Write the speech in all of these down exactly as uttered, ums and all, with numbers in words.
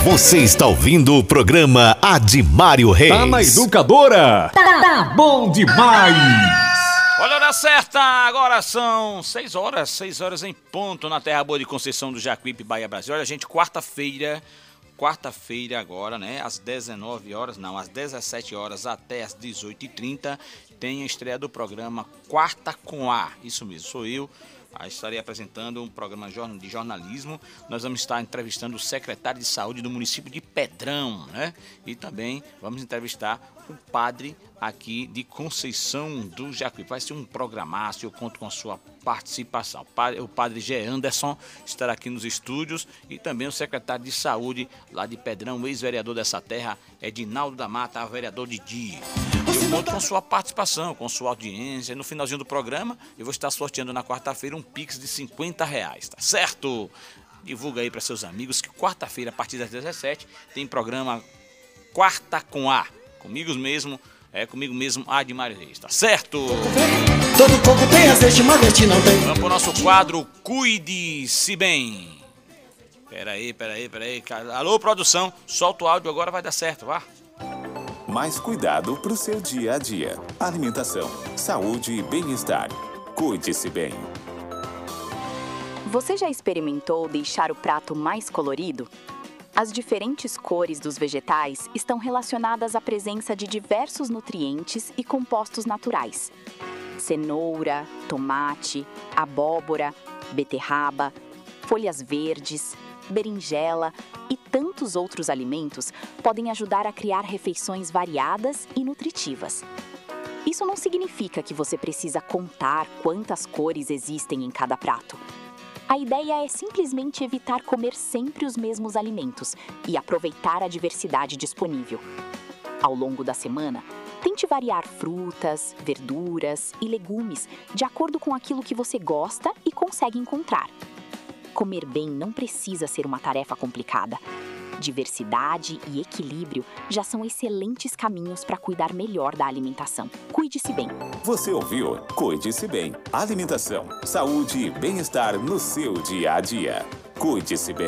Você está ouvindo o programa Admário Reis. Tá na educadora. Tá, tá bom demais. Olha a hora certa, agora são seis horas, seis horas em ponto na Terra Boa de Conceição do Jacuípe, Bahia, Brasil. Olha, gente, quarta-feira, quarta-feira agora, né, às dezenove horas, não, às dezessete horas até às dezoito e trinta, tem a estreia do programa Quarta com A. Isso mesmo, sou eu. Ah, estarei apresentando um programa de jornalismo. Nós vamos estar entrevistando o secretário de saúde do município de Pedrão, né? E também vamos entrevistar o padre aqui de Conceição do Jacuípe. Vai ser um programaço, eu conto com a sua participação. O padre G. Anderson estará aqui nos estúdios e também o secretário de saúde lá de Pedrão, ex-vereador dessa terra, Edinaldo da Mata, vereador de Di. Eu conto com sua participação, com sua audiência. No finalzinho do programa, eu vou estar sorteando na quarta-feira um Pix de cinquenta reais, tá certo? Divulga aí para seus amigos que quarta-feira, a partir das dezessete, tem programa Quarta com A. Comigo mesmo, é comigo mesmo, Admário Reis, tá certo? Todo pouco tem azeite, mas este não tem. Vamos pro nosso quadro Cuide-se Bem. Peraí, peraí, peraí. Alô, produção, solta o áudio agora, vai dar certo, vá. Mais cuidado pro seu dia a dia. Alimentação, saúde e bem-estar. Cuide-se bem. Você já experimentou deixar o prato mais colorido? As diferentes cores dos vegetais estão relacionadas à presença de diversos nutrientes e compostos naturais. Cenoura, tomate, abóbora, beterraba, folhas verdes, berinjela e tantos outros alimentos podem ajudar a criar refeições variadas e nutritivas. Isso não significa que você precisa contar quantas cores existem em cada prato. A ideia é simplesmente evitar comer sempre os mesmos alimentos e aproveitar a diversidade disponível. Ao longo da semana, tente variar frutas, verduras e legumes de acordo com aquilo que você gosta e consegue encontrar. Comer bem não precisa ser uma tarefa complicada. Diversidade e equilíbrio já são excelentes caminhos para cuidar melhor da alimentação. Cuide-se bem. Você ouviu? Cuide-se bem. Alimentação, saúde e bem-estar no seu dia a dia. Cuide-se bem.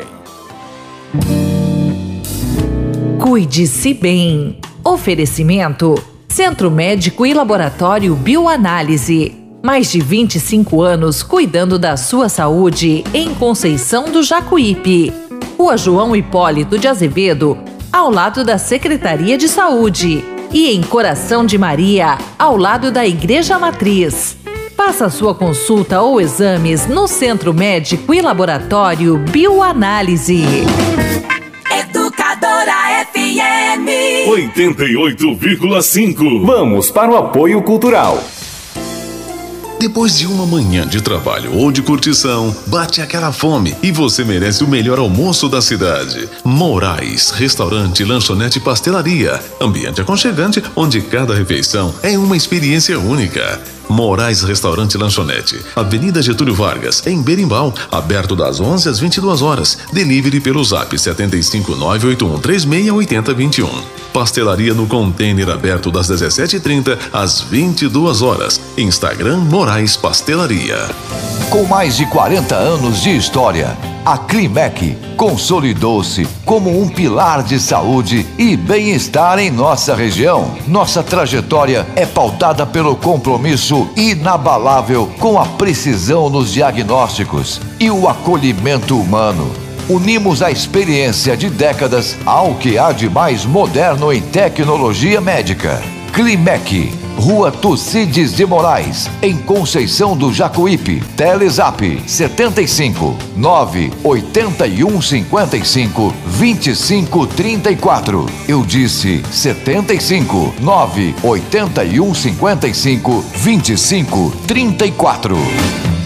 Cuide-se bem. Oferecimento: Centro Médico e Laboratório Bioanálise. Mais de vinte e cinco anos cuidando da sua saúde em Conceição do Jacuípe. Rua João Hipólito de Azevedo, ao lado da Secretaria de Saúde. E em Coração de Maria, ao lado da Igreja Matriz. Faça sua consulta ou exames no Centro Médico e Laboratório Bioanálise. Educadora F M oitenta e oito vírgula cinco. Vamos para o apoio cultural. Depois de uma manhã de trabalho ou de curtição, bate aquela fome e você merece o melhor almoço da cidade. Moraes, restaurante, lanchonete e pastelaria. Ambiente aconchegante onde cada refeição é uma experiência única. Moraes Restaurante e Lanchonete, Avenida Getúlio Vargas, em Berimbau, aberto das onze às vinte e duas horas. Delivery pelo zap sete cinco nove oito um três seis oito zero dois um. Pastelaria no container aberto das dezessete e trinta às vinte e duas horas. Instagram Moraes Pastelaria. Com mais de quarenta anos de história, a Climec consolidou-se como um pilar de saúde e bem-estar em nossa região. Nossa trajetória é pautada pelo compromisso inabalável com a precisão nos diagnósticos e o acolhimento humano. Unimos a experiência de décadas ao que há de mais moderno em tecnologia médica. Climec, Rua Tucídides de Moraes, em Conceição do Jacuípe. Telezap setenta e cinco, nove oito um cinco cinco, dois cinco três quatro. Eu disse setenta e cinco, nove oito um cinco cinco, dois cinco três quatro.